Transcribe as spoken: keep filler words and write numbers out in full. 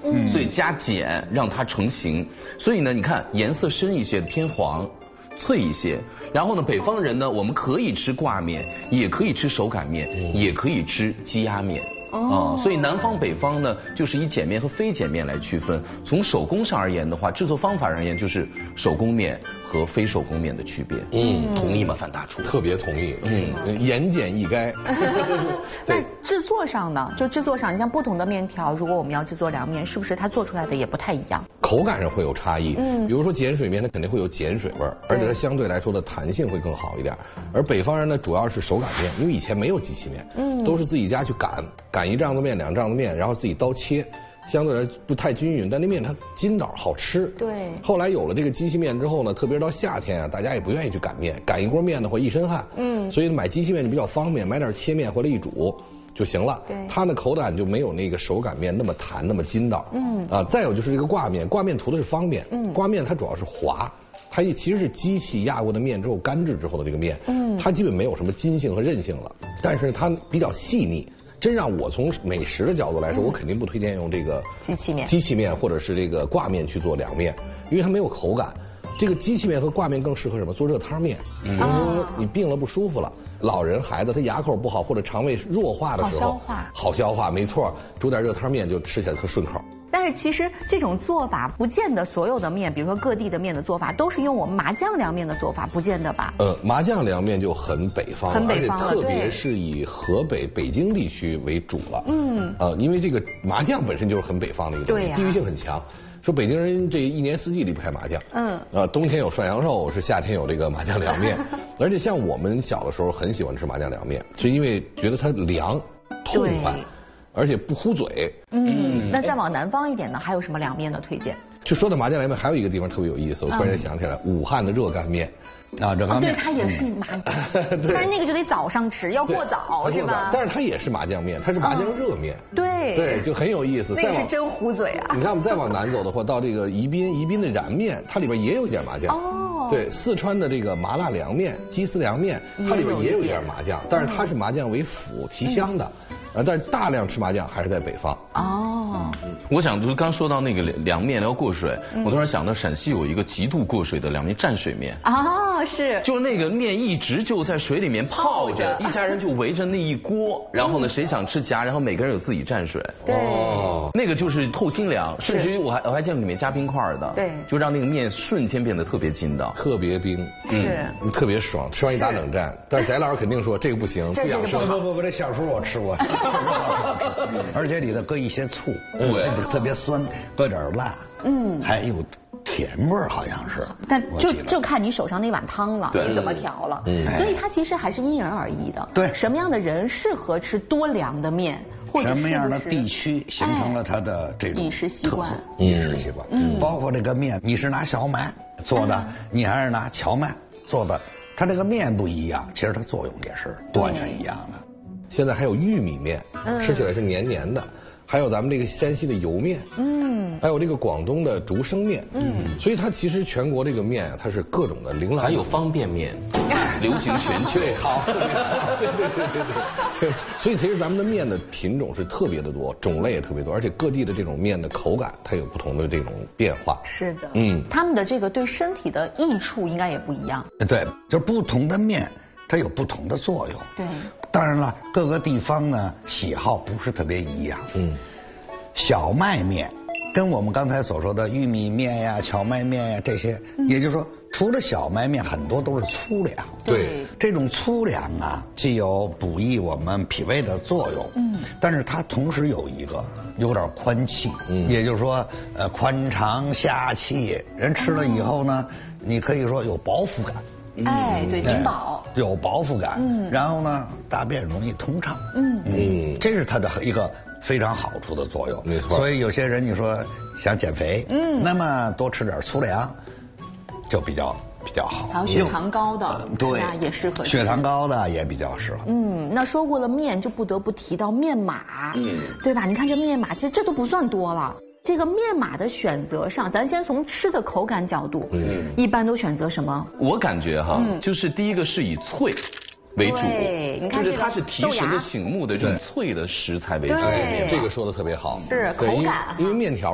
嗯，所以加碱让它成型。所以呢，你看颜色深一些，偏黄。脆一些，然后呢，北方人呢，我们可以吃挂面，也可以吃手擀面，嗯、也可以吃鸡鸭面。哦、啊，所以南方北方呢，就是以碱面和非碱面来区分。从手工上而言的话，制作方法而言，就是手工面和非手工面的区别。嗯，同意吗，范大厨？ 特别同意。嗯，言简意赅。 那制作上呢？就制作上，你像不同的面条，如果我们要制作凉面，是不是它做出来的也不太一样？ 口感上会有差异。嗯，比如说碱水面，它肯定会有碱水味儿，而且它相对来说的弹性会更好一点。而北方人呢，主要是手擀面，因为以前没有机器面，嗯，都是自己家去擀，擀一丈子面、两丈子面，然后自己刀切，相对来不太均匀，但那面它筋道好吃。 对。 后来有了这个机器面之后呢，特别是到夏天啊，大家也不愿意去擀面，擀一锅面的话一身汗。嗯。所以买机器面就比较方便，买点切面回来一煮就行了。对。它的口感就没有那个手擀面那么弹，那么筋道。嗯。啊，再有就是这个挂面，挂面图的是方便。嗯。挂面它主要是滑。它其实是机器压过的面之后干制之后的这个面，嗯，它基本没有什么筋性和韧性了，但是它比较细腻。真让我从美食的角度来说，嗯、我肯定不推荐用这个机器面、 机器面或者是这个挂面去做凉面，因为它没有口感。这个机器面和挂面更适合什么？做热汤面。嗯，比如说你病了不舒服了，老人、孩子他牙口不好或者肠胃弱化的时候， 好消化， 好消化，没错，煮点热汤面就吃起来特顺口。 但是其实这种做法不见得所有的面，比如说各地的面的做法都是用我们麻酱凉面的做法，不见得吧？ 呃，麻酱凉面就很北方， 很北方了， 而且特别是以河北、北京地区为主了。嗯，呃，因为这个麻酱本身就是很北方的一个东西，地域性很强。说北京人这一年四季离不开麻酱，嗯，啊，冬天有涮羊肉，是夏天有这个麻酱凉面，而且像我们小的时候很喜欢吃麻酱凉面，是因为觉得它凉、痛快。而且不糊嘴。 嗯，那再往南方一点呢，还有什么凉面的推荐？ 就说到麻酱凉面，还有一个地方特别有意思，我突然间想起来，武汉的热干面。 啊，热干面。对，它也是麻酱，但是那个就得早上吃，要过早是吧？ 但是它也是麻酱面，它是麻酱热面。 对。 对，就很有意思。 那个是真糊嘴啊！ 你看我们再往南走的话，到这个宜宾，宜宾的燃面，它里边也有一点麻酱。哦。对，四川的这个麻辣凉面、鸡丝凉面，它里边也有一点麻酱，但是它是麻酱为辅提香的。呃，但是大量吃麻酱还是在北方。 哦， 嗯、我想就是刚说到那个凉面要过水，嗯、我突然想到陕西有一个极度过水的凉面，蘸水面。 哦，是。 就是那个面一直就在水里面泡着，一家人就围着那一锅，然后呢谁想吃夹，然后每个人有自己蘸水。 对。 哦，那个就是透心凉，甚至于我还我还见过里面加冰块的。 对。 就让那个面瞬间变得特别筋道， 特别冰， 是， 嗯，特别爽，吃完一打冷战。但是翟老师肯定说这个不行，不养生。 不不不，这小时候我吃过。而且里头搁一些醋， 对， 特别酸，搁点辣，嗯，还有甜味儿，好像是。 但就就看你手上那碗汤了，你怎么调了。嗯，所以它其实还是因人而异的。 对， 什么样的人适合吃多凉的面，或者什么样的地区形成了它的这种饮食习惯， 饮食习惯，嗯，包括这个面，你是拿小麦做的，你还是拿荞麦做的，它这个面不一样，其实它作用也是完全一样的。 现在还有玉米面，吃起来是黏黏的，还有咱们这个山西的油面，嗯，还有这个广东的竹升面，嗯，所以它其实全国这个面啊，它是各种的琳琅。 还有方便面，流行全球。 好，对对对对对。所以其实咱们的面的品种是特别的多，种类也特别多，而且各地的这种面的口感，它有不同的这种变化。 是的，嗯，他们的这个对身体的益处应该也不一样。 对，就是不同的面。它有不同的作用。 对， 当然了，各个地方呢喜好不是特别一样。嗯，小麦面跟我们刚才所说的玉米面呀、荞麦面呀这些，嗯、也就是说，除了小麦面，很多都是粗粮。 对， 这种粗粮啊，既有补益我们脾胃的作用，嗯，但是它同时有一个有点宽气，嗯，也就是说，呃，宽肠下气，人吃了以后呢，嗯、你可以说有饱腹感。 哎，对，顶饱， 有饱腹感，嗯，然后呢，大便容易通畅，嗯嗯，这是它的一个非常好处的作用， 没错。 所以有些人你说想减肥，嗯，那么多吃点粗粮，就比较比较好。 还有血糖高的，呃、 对， 也适合。 血糖高的也比较适合。 嗯，那说过了面，就不得不提到面码，嗯，对吧？你看这面码，其实这都不算多了。这个面码的选择上，咱先从吃的口感角度，嗯，一般都选择什么？ 我感觉哈，嗯、就是第一个是以脆为主，就是它是提神的醒目的这种脆的食材为主。 哎，这个说的特别好， 是口感， 因为面条。